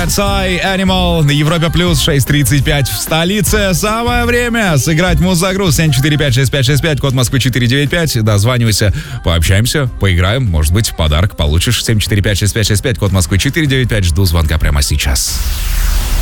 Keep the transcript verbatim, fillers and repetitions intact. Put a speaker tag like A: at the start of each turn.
A: икс ай, Animal на Европе Плюс, шесть тридцать пять в столице. Самое время сыграть Муз-загруз. семь четыре пять шесть пять шесть пять, код Москвы четыре девять пять. Дозванивайся, пообщаемся, поиграем. Может быть, подарок получишь. семь четыре пять шесть пять шесть пять, код Москвы четыре девять пять. Жду звонка прямо сейчас.